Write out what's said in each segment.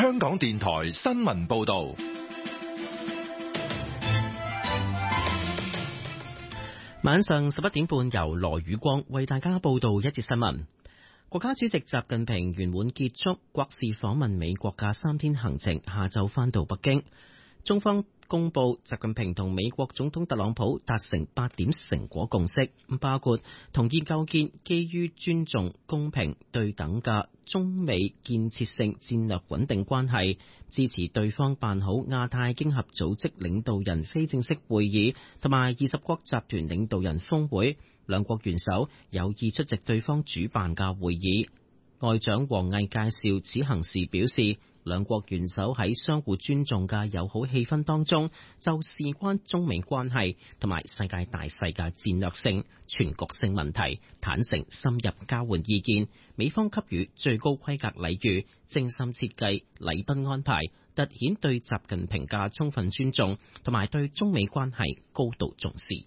香港電台新聞報道。 晚上11點半，由羅宇光為大家報道一節新聞。國家主席習近平圓滿結束國事訪問美國嘅3天行程，下晝返到北京。中方公布習近平同美國總統特朗普達成8點成果共識，包括同意構建基於尊重、公平、對等嘅中美建設性戰略穩定關係，支持對方辦好亞太經合組織領導人非正式會議同埋20國集團領導人峰會。兩國元首有意出席對方主辦嘅會議。外長王毅介紹此行時表示，兩國元首喺相互尊重嘅友好氣氛當中，就事關中美關係同埋世界大勢嘅戰略性、全局性問題，坦誠深入交換意見。美方給予最高規格禮遇，精心設計禮賓安排，凸顯對習近平嘅充分尊重同埋對中美關係高度重視。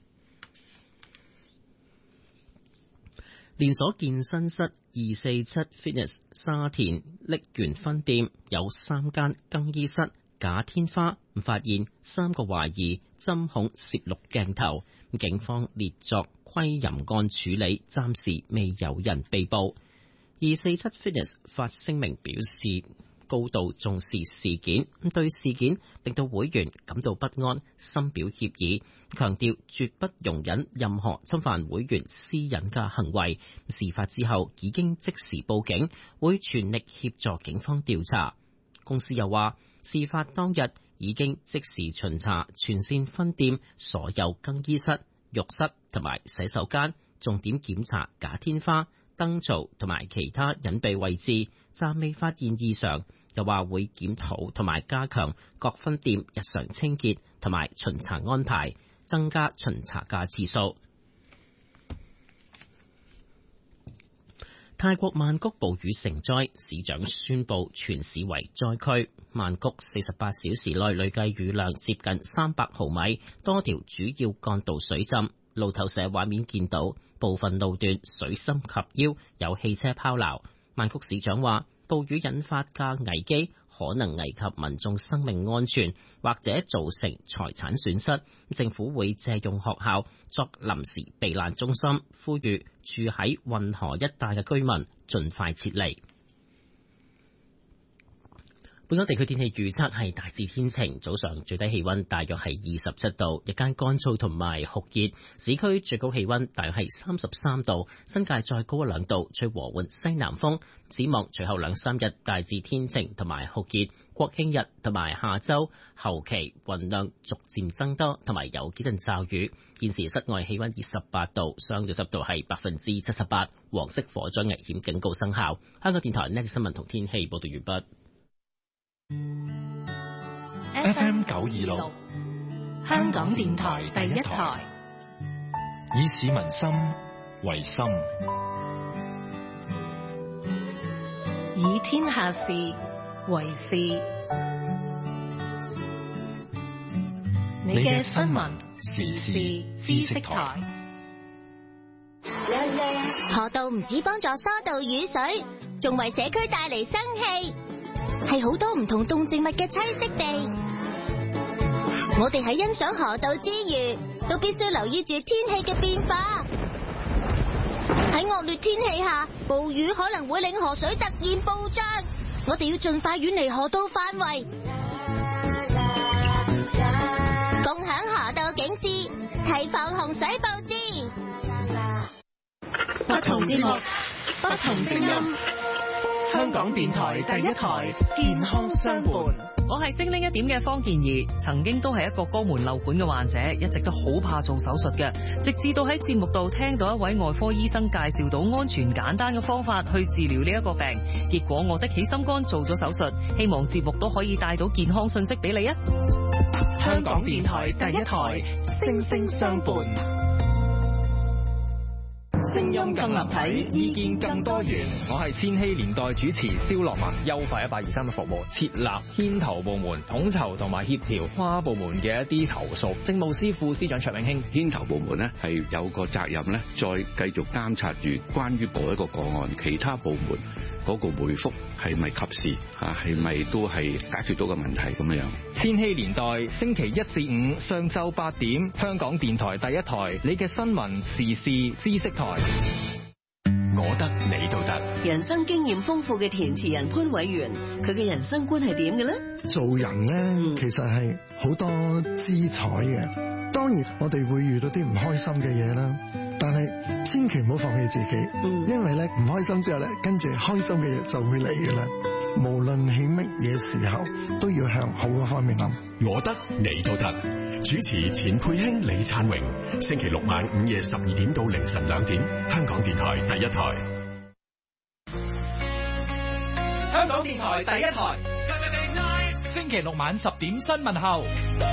連鎖健身室247 Fitness 沙田瀝源分店有3間更衣室假天花，發現3個懷疑針孔攝錄鏡頭，警方列作窺淫案處理，暫時未有人被捕。247 Fitness 發聲明表示，高度重視事件，對事件令到會員感到不安，深表歉意，強調絕不容忍任何侵犯會員私隱嘅行為。事發之後已經即時報警，會全力協助警方調查。公司又話，事發當日已經即時巡查全線分店所有更衣室、浴室同埋洗手間，重點檢查假天花、燈槽同埋其他隱蔽位置，暫未發現異常。又話會檢討同埋加強各分店日常清潔同埋巡查安排，增加巡查嘅次數。泰國曼谷暴雨成災，市長宣布全市為災區。曼谷48小時內累計雨量接近300毫米，多條主要幹道水浸。路透社畫面見到部分路段水深及腰，有汽車拋錨。曼谷市長話，暴雨引發嘅危機可能危及民眾生命安全，或者造成財產損失。政府會借用學校作臨時避難中心，呼籲住喺運河一帶嘅居民盡快撤離。本港地區天氣預測係大致天晴，早上最低氣溫大約係27度，日間乾燥同埋酷熱，市區最高氣溫大約係33度，新界再高1-2度，吹和緩西南風。展望隨後2-3日大致天晴同埋酷熱，國慶日同埋下周後期雲量逐漸增多，同埋有幾陣驟雨。現時室外氣溫28度，相對濕度係78%，黃色火災危險警告生效。香港電台呢節新聞同天氣報道完畢。 FM 926， 香港電台第一台， 以市民心為心， 以天下事為事。你嘅新聞時事知識台。 河道唔止幫助疏導雨水，仲為社區帶嚟生氣。係好多唔同動植物嘅棲息地，我哋喺欣賞河道之餘，都必須留意住天氣嘅變化。喺惡劣天氣下，暴雨可能會令河水突然暴漲，我哋要盡快遠離河道範圍，共享河道景致，提防洪水暴至。 不同節目，不同聲音。 香港電台第一台健康相伴， 我係精靈一點嘅方健儀，曾經都係一個肛門漏管嘅患者，一直都好怕做手術嘅，直至到喺節目度聽到一位外科醫生介紹到安全簡單嘅方法去治療呢一個病，結果我的起心肝做咗手術，希望節目都可以帶到健康信息俾你啊！ 香港電台第一台，聲聲相伴。聲音更立體，意見更多元。 我係千禧年代主持蕭樂文。優化123嘅服務，設立牽頭部門，統籌同埋協調跨部門嘅一啲投訴。政務司副司長卓永興， 牽頭部門呢係有個責任呢，再繼續監察住關於嗰一個個案，其他部門嗰個回覆係咪及時啊？係咪都係解決到個問題咁樣？ 千禧年代星期1至5上晝8點，香港電台第一台，你嘅新聞時事知識台。 我得你都得。 人生經驗豐富嘅填詞人潘偉源，佢嘅人生觀係點嘅咧？ 做人咧，其實係好多姿彩嘅。當然，我哋會遇到啲唔開心嘅嘢啦，但係千祈唔好放棄自己，因為咧唔開心之後咧，跟住開心嘅嘢就會嚟嘅啦。無論喺乜嘢時候，都要向好嘅方面諗。 我得你都得。主持錢佩卿、李燦榮，星期6晚午夜12點到凌晨2點，香港電台第一台。 香港電台第一台，星期6晚10點新聞後。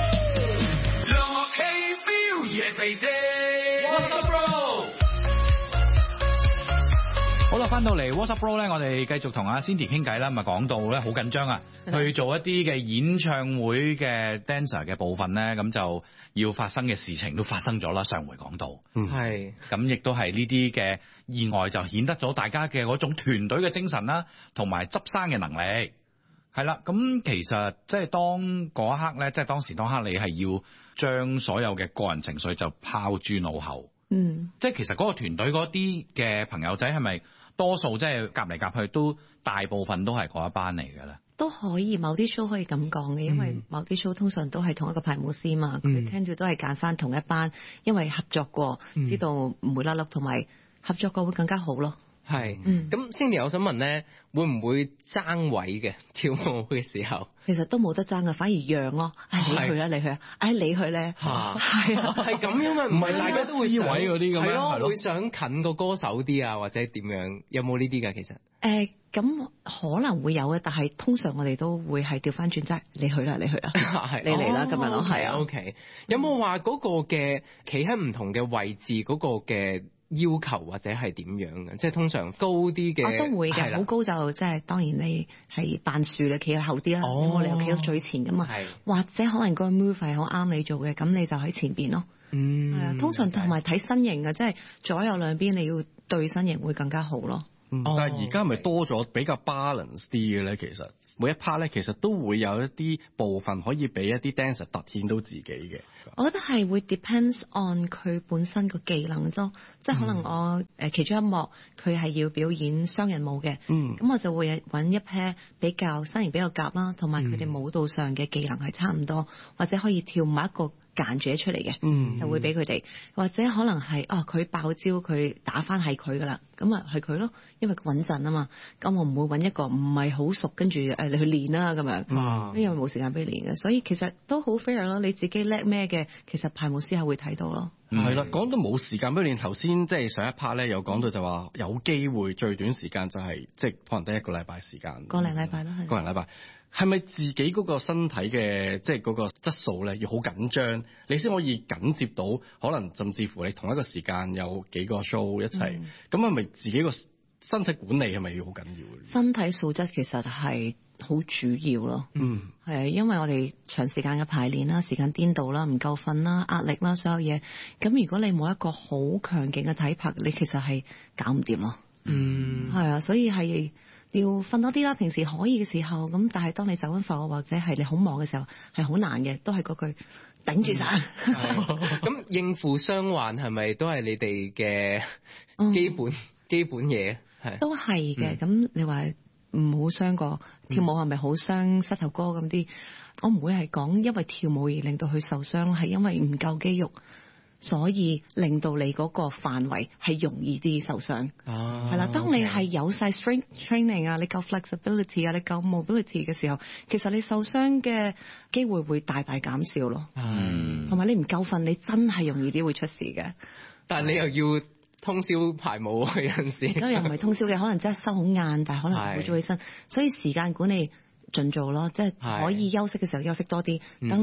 好啦，翻到嚟 WhatsApp Bro 咧，我哋繼續同阿 Cindy 傾偈啦。咁啊講到咧好緊張啊，去做一啲嘅演唱會嘅 dancer 嘅部分咧，咁就要發生嘅事情都發生咗啦。上回講到，係咁亦都係呢啲嘅意外，就顯得咗大家嘅嗰種團隊嘅精神啦，同埋執生嘅能力。係啦，咁其實即係當嗰一刻咧，即係當時當刻你係要將所有嘅個人情緒就拋諸腦後。即係其實嗰個團隊嗰啲嘅朋友仔係咪多數即係夾嚟夾去都大部分都係嗰一班嚟嘅咧？ 都可以，某啲 show 可以咁講嘅，因為某啲 show 通常都係同一個排舞師嘛，佢聽住都係揀翻同一班，因為合作過，知道唔會甩甩，同埋合作過會更加好咯。 係，咁 Cindy 我想問咧，會唔會爭位嘅跳舞嘅時候？ 其實都冇得爭嘅，反而讓咯。你去啦，你去啊！你去咧，係啊， 係咁樣嘛，唔係大家都會想位嗰啲咁樣， 係咯，會想近個歌手啲啊，或者點樣？有冇呢啲㗎？其實咁可能會有嘅，但係通常我哋都會係調翻轉啫。你去啦，你去啦，你嚟啦咁樣咯。係啊 ，OK。有冇話嗰個嘅企喺唔同嘅位置嗰個嘅要求或者係點樣嘅？即係通常高啲嘅， 我都會嘅。好高就即係當然你係扮樹你企喺後啲啦，冇理由企到最前噶嘛。或者可能個 move 係好啱你做嘅，咁你就喺前邊咯。係啊，通常同埋睇身形嘅，即係左右兩邊你要對身形會更加好咯。 但係而家咪多咗比較 balance 啲嘅咧，其實每一 part 咧，其實都會有一啲部分可以俾一啲 dancer 凸顯到自己嘅。 我覺得係會 depends on 佢本身個技能啫，即係可能我其中一幕佢係要表演雙人舞嘅，咁我就會揾一 pair 比較身形比較夾啦，同埋佢哋舞蹈上嘅技能係差唔多，或者可以跳某一個揀者出嚟嘅，就會俾佢哋，或者可能係佢爆招佢打返係佢噶啦，咁啊係佢咯，因為穩陣啊嘛，咁我唔會揾一個唔係好熟跟住你去練啦咁樣，因為冇時間俾你練嘅，所以其實都好 fair 咯，你自己叻咩嘅，其實排舞師係會睇到咯。 係啦，講到冇時間俾你練，頭先即係上一 part 咧有講到就話有機會最短時間就係即係可能得1個禮拜時間， 個零禮拜咯，係個零禮拜。係咪自己嗰個身體嘅即係嗰個質素咧要好緊張，你先可以緊接到可能甚至乎你同一個時間有幾個 show 一齊，咁係咪自己個身體管理係咪要好緊要？ 身體素質其實係好主要咯，係啊，因為我哋長時間嘅排練啦、時間顛倒啦、唔夠瞓啦、壓力啦，所有嘢，咁如果你冇一個好強勁嘅體魄，你其實係搞唔掂咯。係啊，所以係要瞓多啲啦。平時可以嘅時候，咁但係當你走緊課或者係你好忙嘅時候，係好難嘅，都係嗰句頂住晒。 咁應付傷患係咪都係你哋嘅基本嘢？係都係嘅。咁你話唔好傷過跳舞係咪好傷膝頭哥咁啲？我唔會係講因為跳舞而令到佢受傷，係因為唔夠肌肉。所以令到你嗰個範圍係容易啲受傷，係啦。當你係有晒 strength training 啊，你夠 flexibility 啊，你夠 mobility 嘅時候，其實你受傷嘅機會會大大減少咯。同埋你唔夠瞓，你真係容易啲會出事嘅。 但係你又要通宵排舞有陣時， 咁又唔係通宵嘅，可能真係收好晏，但係可能好早起身，所以時間管理盡做咯，即係可以休息嘅時候休息多啲，等你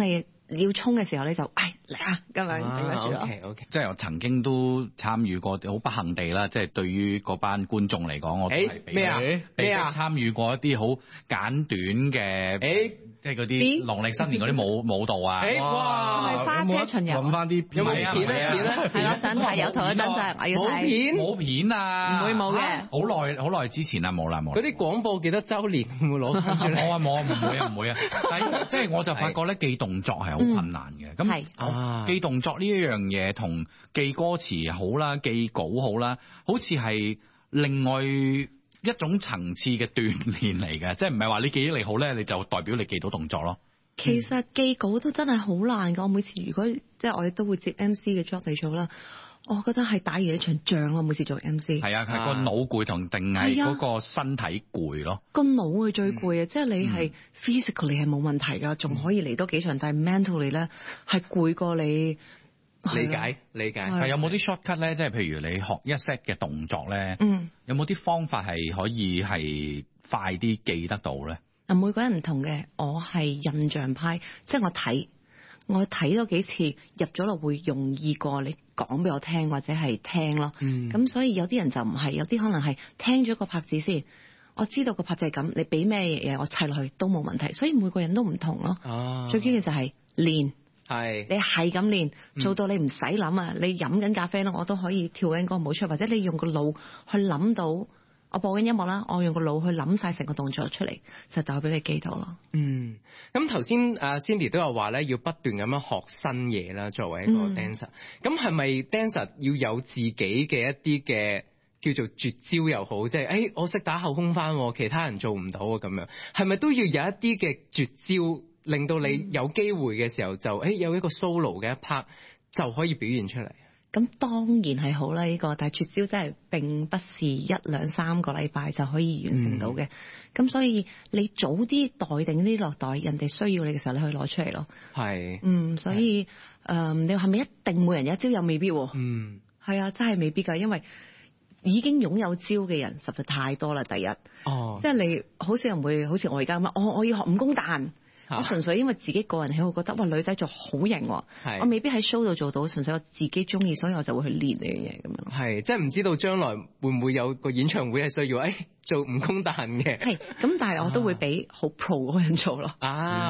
要衝嘅時候你就嚟啊咁樣整得住咯。 OK， 即係我曾經都參與過，好不幸地啦，即係對於嗰班觀眾嚟講，我都係被參與過一啲好簡短嘅，即係嗰啲農曆新年嗰啲舞蹈啊。 哇！係花車巡遊， 揾翻啲有冇片咧？ 係咯，想睇有圖一登上，我要睇。 冇片啊！ 唔會冇嘅。 好耐之前啦，冇啦。 嗰啲廣播幾多週年會攞翻出嚟？ 冇，唔會啊！但係即係我就發覺咧，記動作係好困難嘅。咁記動作呢一樣嘢同記歌詞好啦，記稿好啦，好似係另外一種層次嘅鍛鍊嚟嘅，即係唔係話你記憶力好咧，你就代表你記到動作咯。 其實記稿都真係好難㗎。我每次如果即係我哋都會接 MC 嘅 job 嚟做啦，我覺得係打完一場仗咯。每次做 MC 係啊，係個腦攰同定係嗰個身體攰咯。 個腦係最攰啊！即係你係 physically 係冇問題㗎，仲可以嚟多幾場，但係 mentally 咧係攰過你。 理解係有冇啲 shortcut 咧？即係譬如你學一 set 嘅動作咧，有冇啲方法係可以係快啲記得到咧？ 每個人唔同嘅，我係印象派，即係我睇多幾次入咗落會容易過你講俾我聽或者係聽咯。咁所以有啲人就唔係，有啲可能係聽咗個拍子先，我知道個拍子係咁，你俾咩嘢我砌落去都冇問題。所以每個人都唔同咯。最緊要就係練。你係咁練，做到你唔使諗啊！你飲緊咖啡咯，我都可以跳緊個舞出嚟，或者你用個腦去諗到，我播緊音樂啦，我用個腦去諗晒成個動作出嚟，就代表你記到咯。 咁頭先Cindy 都有話咧，要不斷咁樣學新嘢啦，作為一個 dancer。咁係咪 dancer 要有自己嘅一啲嘅叫做絕招又好，即係我識打後空翻，其他人做唔到啊咁樣，係咪都要有一啲嘅絕招？令到你有機會嘅時候就有一個 solo 嘅一 part 就可以表現出嚟。 咁當然係好啦，呢個，但係絕招真係並不是1、2、3個禮拜就可以完成到嘅。咁所以你早啲袋定啲落袋，人哋需要你嘅時候，你可以攞出嚟咯。 係。 所以你話係咪一定每人有一招又未必？係啊，真係未必㗎，因為已經擁有招嘅人實在太多啦。第一，即係你好少人會好似我而家咁樣，我要學武功彈。我純粹因為自己個人喜好覺得，哇女仔做好型，我未必喺 show 度做到，純粹我自己中意，所以我就會去練呢樣嘢咁樣。 係，即係唔知道將來會唔會有個演唱會係需要做武功彈嘅。係， 咁但係我都會俾好 pro 嗰個人做咯。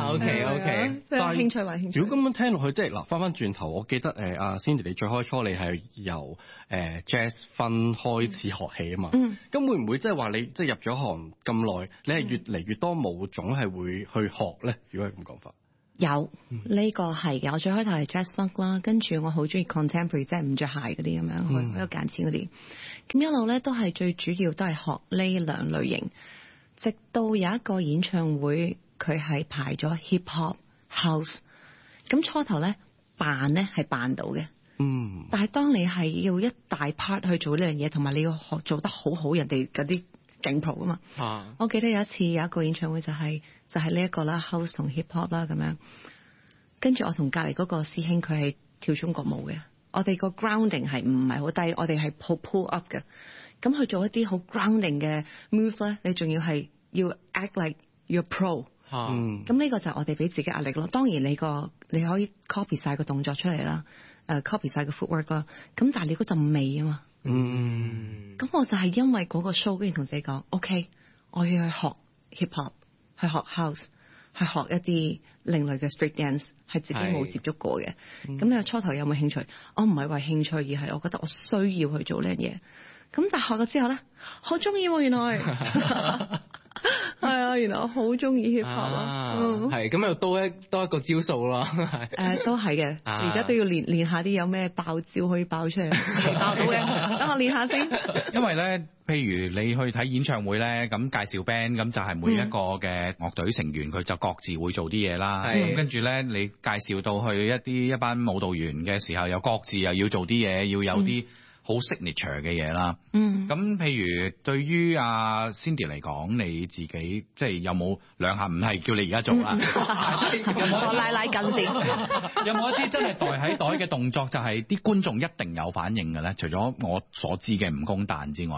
OK， 即係興趣為興趣。 如果咁樣聽落去，即係嗱，翻轉頭，我記得Cindy 你最開初你係由jazz 分開始學起啊嘛。咁會唔會即係話你即係入咗行咁耐，你係越嚟越多舞種係會去學咧？如果係咁講法， 有呢個係嘅。我最開頭係 jazz funk 啦，跟住我好中意 contemporary， 即係唔着鞋嗰啲咁樣，去一個揀錢嗰啲。咁一路咧都係最主要都係學呢兩類型，直到有一個演唱會，佢係排咗 hip hop house。咁初頭咧扮咧係扮到嘅，但係當你係要一大 part 去做呢樣嘢，同埋你要學做得好好，人哋嗰啲勁 pro 啊嘛。我記得有一次有一個演唱會就係呢一個啦 house 同 hip hop 啦咁樣，跟住我同隔離嗰個師兄佢係跳中國舞嘅，我哋個 grounding 係唔係好低，我哋係 pull up 嘅。咁去做一啲好 grounding 嘅 move 咧，你仲要係要 act like you're pro。咁呢個就係我哋俾自己壓力咯。當然你可以 copy 晒個動作出嚟啦，copy 晒個 footwork 啦。咁但係你嗰陣味啊嘛。咁我就係因為嗰個 show，跟住同自己講 ，OK， 我要去學 hip hop， 去學 house， 去學一啲另類嘅 street dance， 係自己冇接觸過嘅。咁你初頭有冇興趣？我唔係話興趣，而係我覺得我需要去做呢樣嘢。咁但係學咗之後咧，好中意喎，原來。係啊，原來我好中意 hip hop 啊， 係咁又多一個招數咯， 都係嘅，而家都要練下啲有咩爆招可以爆出嚟，爆到嘅，等我練下先。 因為咧，譬如你去睇演唱會咧，咁介紹 band，咁就係每一個嘅樂隊成員佢就各自會做啲嘢啦。咁跟住咧，你介紹到去一班舞蹈員嘅時候，又各自又要做啲嘢，要有啲好 signature 嘅嘢啦。咁譬如對於阿 Cindy 嚟講，你自己即係有冇兩下？唔係叫你而家做啦， 我拉緊先。 有冇一啲真係袋喺袋嘅動作，就係啲觀眾一定有反應嘅咧？除咗我所知嘅蜈蚣彈之外，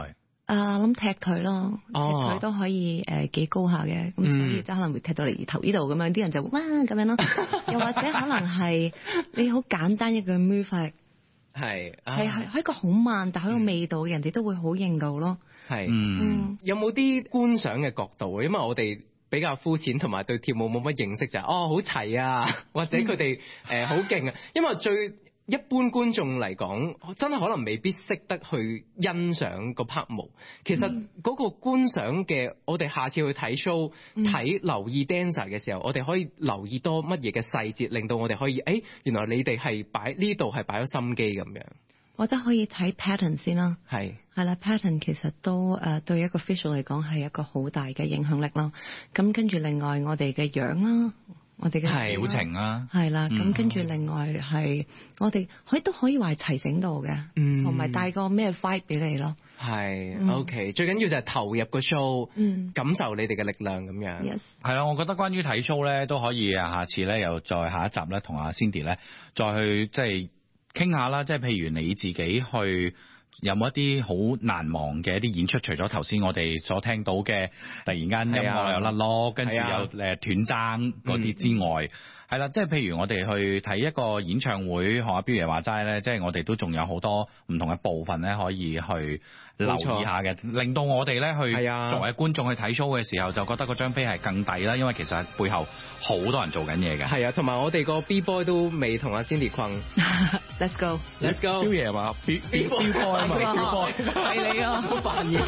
諗踢腿咯，踢腿都可以幾高下嘅，咁所以即係可能會踢到嚟頭呢度咁樣，啲人就哇咁樣咯。又或者可能係你好簡單一個 move 係一個好慢但好有味道嘅，人哋都會好認到咯。 有冇啲觀賞嘅角度？因為我哋比較膚淺，同埋對跳舞冇乜認識，就係好齊啊，或者佢哋好勁啊。因為最一般觀眾嚟講，真係可能未必識得去欣賞個拍舞。其實嗰個觀賞嘅，我哋下次去睇 show 睇留意 dancer 嘅時候，我哋可以留意多乜嘢嘅細節，令到我哋可以原來你哋係擺呢度係擺咗心機咁樣。 我覺得可以睇 pattern 先啦，係啦 pattern 其實都對一個 visual 嚟講係一個好大嘅影響力咯。咁跟住另外我哋嘅樣啦，我哋嘅表情啦， 係啦。咁跟住另外係我哋都可以話係齊整到嘅，同埋帶個咩 vibe 俾你咯。 OK， 最緊要就係投入個 show，感受你哋嘅力量咁樣。 係啦，我覺得關於睇 show 咧都可以下次咧又再下一集咧同阿 Cindy 咧再去即係傾下啦，即係譬如你自己去有冇一啲好難忘嘅一啲演出？除咗頭先我哋所聽到嘅突然間音樂又甩咯，跟住又斷爭嗰啲之外，係啦，即係譬如我哋去睇一個演唱會，學阿標爺話齋咧，即係我哋都仲有好多唔同嘅部分咧可以去留意下嘅，令到我哋咧去作為觀眾去睇 show 嘅時候，就覺得嗰張飛係更抵啦，因為其實背後好多人做緊嘢嘅。 係啊，同埋我哋個 B boy 都未同阿 Cindy 困。 Let's go。 標爺話 B boy 啊嘛， 係你啊， 扮嘢。